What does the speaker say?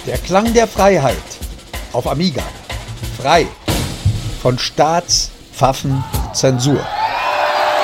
Der Klang der Freiheit auf Amiga. Frei von Staats-, Pfaffen-, Zensur.